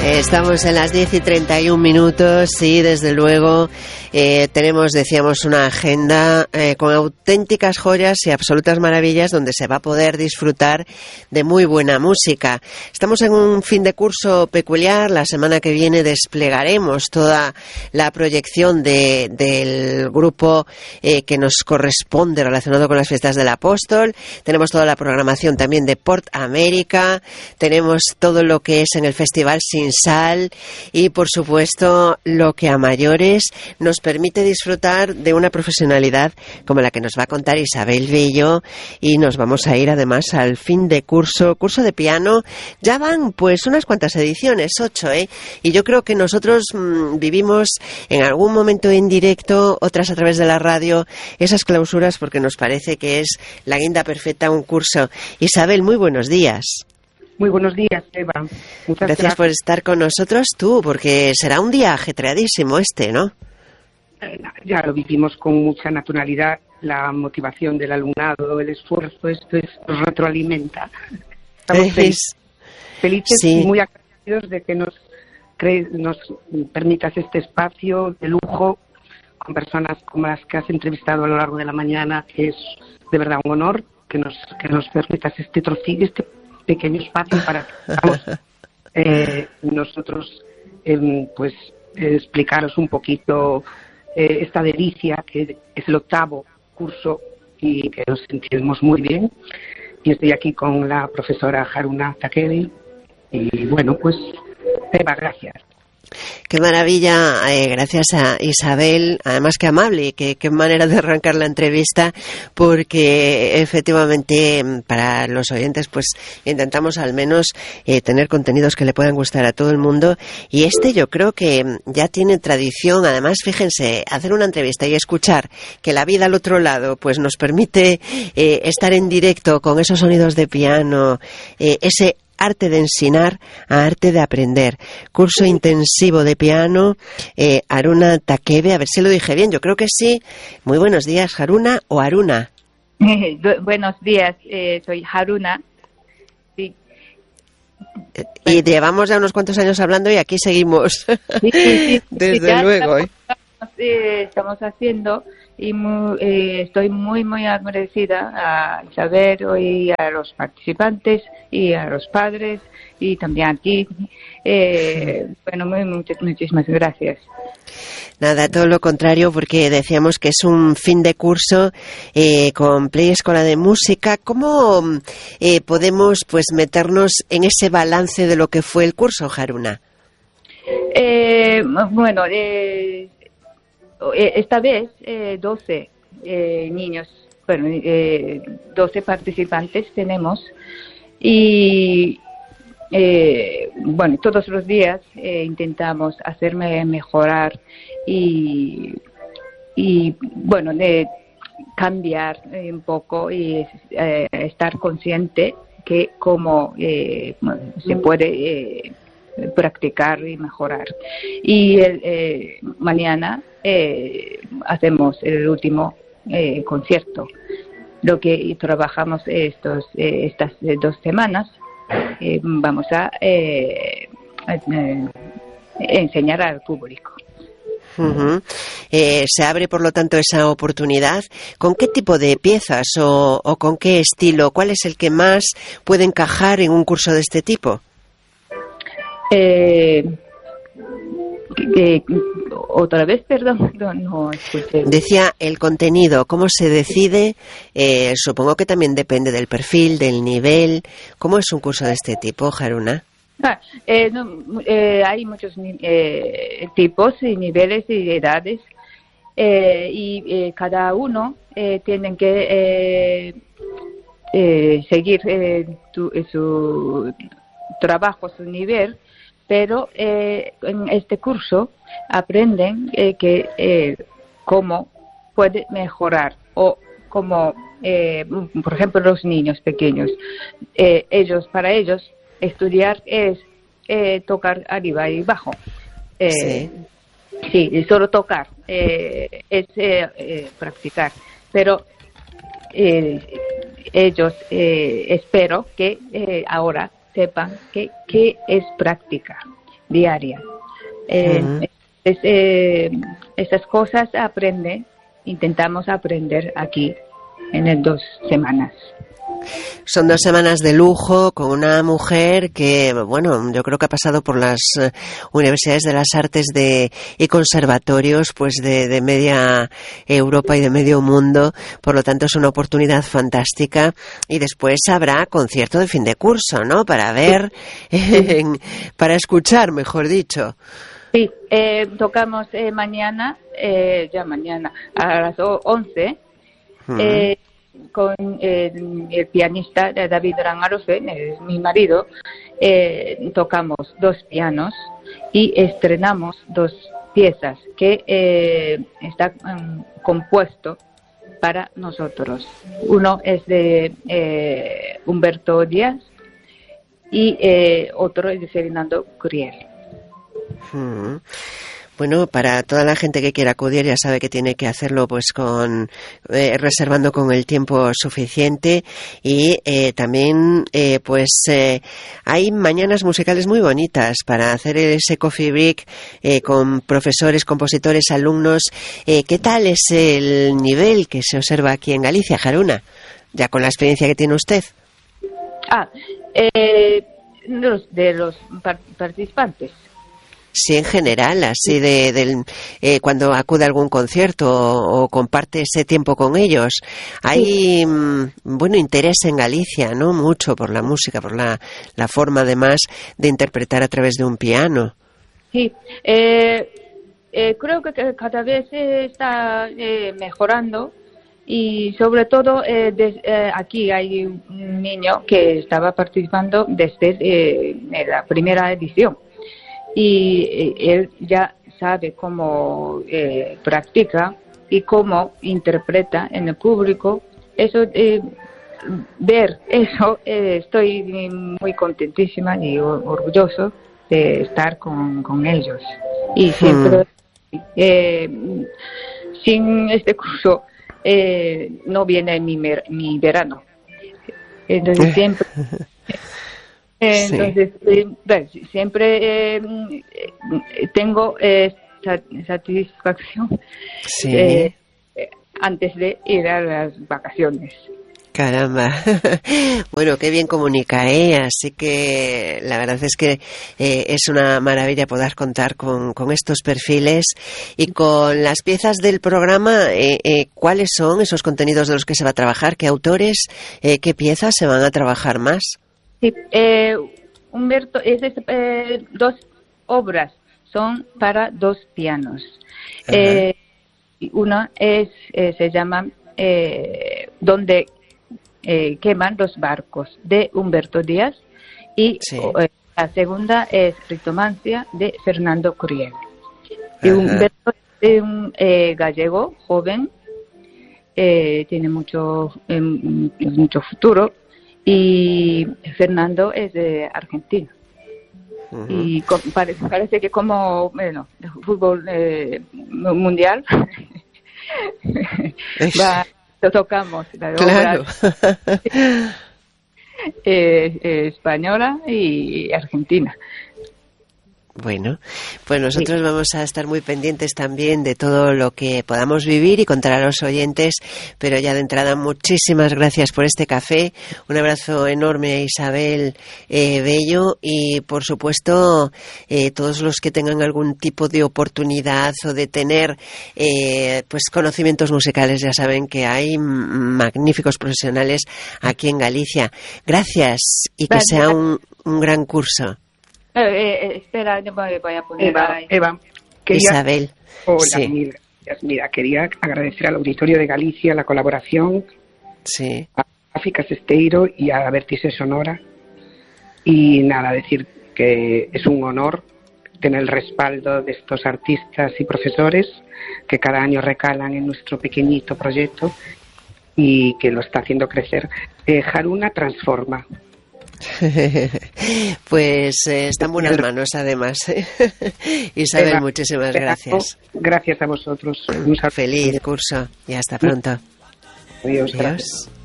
Estamos en las 10:31 y desde luego tenemos, decíamos, una agenda con auténticas joyas y absolutas maravillas donde se va a poder disfrutar de muy buena música. Estamos en un fin de curso peculiar. La semana que viene desplegaremos toda la proyección del grupo que nos corresponde relacionado con las fiestas del Apóstol. Tenemos toda la programación también de Port América. Tenemos todo lo que es en el Festival Sin Sal y, por supuesto, lo que a mayores nos permite disfrutar de una profesionalidad como la que nos va a contar Isabel Bello, y nos vamos a ir además al fin de curso de piano. Ya van pues unas cuantas ediciones, 8, y yo creo que nosotros vivimos en algún momento en directo, otras a través de la radio, esas clausuras porque nos parece que es la guinda perfecta a un curso. Isabel, muy buenos días. Muy buenos días, Eva. Muchas gracias por estar con nosotros porque será un día ajetreadísimo ¿no? Ya lo vivimos con mucha naturalidad, la motivación del alumnado, el esfuerzo, esto nos retroalimenta. Estamos felices sí. Y muy agradecidos de que nos permitas este espacio de lujo con personas como las que has entrevistado a lo largo de la mañana, que es de verdad un honor que nos permitas este trocillo, este pequeño espacio para que nosotros pues explicaros un poquito esta delicia que es el 8º curso y que nos sentimos muy bien. Y estoy aquí con la profesora Haruna Takedi y bueno, pues Eva, gracias. Qué maravilla, gracias a Isabel, además qué amable y qué manera de arrancar la entrevista, porque efectivamente para los oyentes pues intentamos al menos tener contenidos que le puedan gustar a todo el mundo, y yo creo que ya tiene tradición. Además, fíjense, hacer una entrevista y escuchar que la vida al otro lado pues nos permite estar en directo con esos sonidos de piano, ese arte de ensinar a arte de aprender. Curso intensivo de piano, Haruna Takebe, a ver si lo dije bien, yo creo que sí. Muy buenos días, Haruna o Haruna. Buenos días, soy Haruna. Sí. Y llevamos ya unos cuantos años hablando y aquí seguimos. Sí, desde luego. Estamos haciendo y estoy muy agradecida a Isabel y a los participantes y a los padres y también a ti. Bueno, muchísimas gracias. Nada, todo lo contrario, porque decíamos que es un fin de curso con Play Escola de Música. ¿Cómo podemos pues meternos en ese balance de lo que fue el curso, Haruna? Bueno, esta vez 12 niños, 12 participantes tenemos y bueno, todos los días intentamos hacerme mejorar y bueno, de cambiar un poco y estar consciente que cómo se puede practicar y mejorar. Y mañana hacemos el último concierto. Lo que trabajamos estas 2 semanas, vamos a enseñar al público. Uh-huh. Se abre, por lo tanto, esa oportunidad. ¿Con qué tipo de piezas o con qué estilo? ¿Cuál es el que más puede encajar en un curso de este tipo? Otra vez, perdón, no escuché. Decía el contenido, ¿cómo se decide? Supongo que también depende del perfil, del nivel. ¿Cómo es un curso de este tipo, Haruna? Hay muchos tipos y niveles y edades y cada uno tiene que seguir su trabajo, su nivel, pero en este curso aprenden cómo puede mejorar o cómo, por ejemplo, los niños pequeños, para ellos estudiar es tocar arriba y abajo. Sí, solo tocar, es practicar, pero ellos espero que ahora sepan qué es práctica, diaria. Esas cosas intentamos aprender aquí en 2 semanas. Son 2 semanas de lujo con una mujer que, bueno, yo creo que ha pasado por las universidades de las artes y conservatorios pues de media Europa y de medio mundo. Por lo tanto, es una oportunidad fantástica. Y después habrá concierto de fin de curso, ¿no? Para ver, para escuchar, mejor dicho. Sí, tocamos mañana a las 11. Con el pianista David Rangarofe, mi marido, tocamos 2 pianos y estrenamos 2 piezas que está compuesto para nosotros. Uno es de Humberto Díaz y otro es de Fernando Curiel. Bueno, para toda la gente que quiera acudir ya sabe que tiene que hacerlo pues reservando con el tiempo suficiente y también hay mañanas musicales muy bonitas para hacer ese coffee break con profesores, compositores, alumnos. ¿Qué tal es el nivel que se observa aquí en Galicia, Jaruna? Ya con la experiencia que tiene usted. De los participantes. Sí, en general, así cuando acude a algún concierto o comparte ese tiempo con ellos. Hay, interés en Galicia, ¿no? Mucho por la música, por la forma, además, de interpretar a través de un piano. Sí, creo que cada vez se está mejorando y, sobre todo, aquí hay un niño que estaba participando desde la primera edición. Y él ya sabe cómo practica y cómo interpreta en el público. Ver eso, estoy muy contentísima y orgulloso de estar con ellos. Y siempre, sin este curso, no viene mi verano. Entonces siempre... Entonces, siempre tengo satisfacción antes de ir a las vacaciones. Caramba. Bueno, qué bien comunica, así que la verdad es que es una maravilla poder contar con estos perfiles y con las piezas del programa. ¿Cuáles son esos contenidos de los que se va a trabajar? ¿Qué autores, qué piezas se van a trabajar más? Sí, Humberto, esas 2 obras son para 2 pianos. Una se llama Donde queman los barcos, de Humberto Díaz, y la segunda es Ritomancia, de Fernando Curiel. Y Humberto es un gallego joven, tiene mucho futuro. Y Fernando es de Argentina. Y parece que como el fútbol mundial lo tocamos la obra española y argentina. Bueno, pues nosotros vamos a estar muy pendientes también de todo lo que podamos vivir y contar a los oyentes, pero ya de entrada muchísimas gracias por este café, un abrazo enorme a Isabel Bello y por supuesto todos los que tengan algún tipo de oportunidad o de tener pues conocimientos musicales, ya saben que hay magníficos profesionales aquí en Galicia. Gracias y que sea un gran curso. Espera, yo voy a poner Eva, Isabel. Hola, sí. Mil gracias. Mira, quería agradecer al Auditorio de Galicia la colaboración, a África Sesteiro y a Vértice Sonora. Y nada, decir que es un honor tener el respaldo de estos artistas y profesores que cada año recalan en nuestro pequeñito proyecto y que lo está haciendo crecer. Jaruna transforma. Pues está en buenas manos además. Isabel, muchísimas gracias. Gracias a vosotros. Feliz curso y hasta pronto. Adiós. Adiós.